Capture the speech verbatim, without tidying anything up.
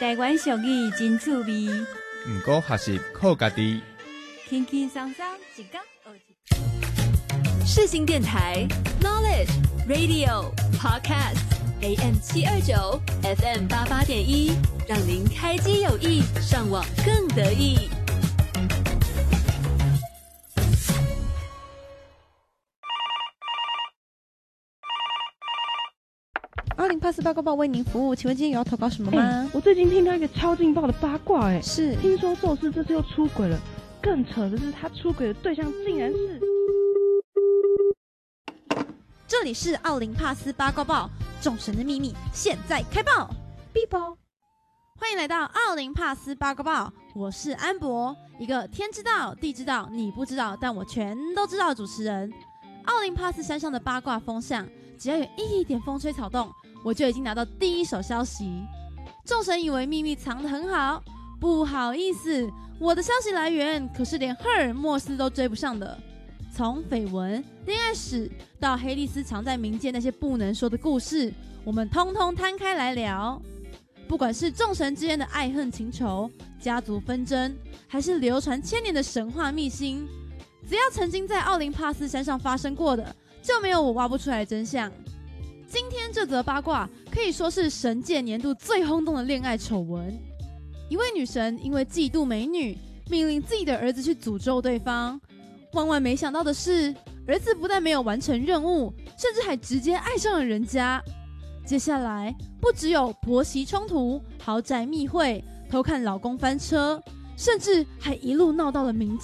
台湾俗语真趣味， 毋过学习靠家己， 轻轻松松一讲学一。 世新电台 Knowledge Radio Podcast A M 七二九 F M 八八点一，让您开机有益，上网更得意。 奥林帕斯八卦报为您服务，请问今天有要投稿什么吗？ 欸、我最近听到一个超劲爆的八卦、欸，哎， 是听说宙斯这次又出轨了，更扯的是他出轨的对象竟然是…… 这里是奥林帕斯八卦报，众神的秘密现在开爆 ，B 包，欢迎来到奥林帕斯八卦报，我是安博，一个天知道地知道你不知道，但我全都知道的主持人。奥林帕斯山上的八卦风向，只要有一点风吹草动，我就已经拿到第一手消息。众神以为秘密藏得很好，不好意思，我的消息来源可是连赫尔墨斯都追不上的。从绯闻、恋爱史到黑莉丝藏在民间那些不能说的故事，我们通通摊开来聊。不管是众神之间的爱恨情仇、家族纷争，还是流传千年的神话秘辛，只要曾经在奥林帕斯山上发生过的，就没有我挖不出来的真相。今天这则八卦可以说是神界年度最轰动的恋爱丑闻。一位女神因为嫉妒美女，命令自己的儿子去诅咒对方。万万没想到的是，儿子不但没有完成任务，甚至还直接爱上了人家。接下来不只有婆媳冲突、豪宅密会、偷看老公翻车，甚至还一路闹到了民间。